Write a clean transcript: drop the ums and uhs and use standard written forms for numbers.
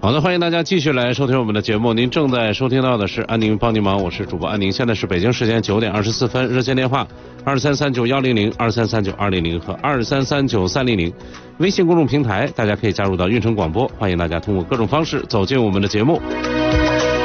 好的，欢迎大家继续来收听我们的节目。您正在收听到的是安宁帮您忙，我是主播安宁。现在是北京时间9点24分，热线电话2339-100、2339-200和2339-300。微信公众平台大家可以加入到运城广播，欢迎大家通过各种方式走进我们的节目。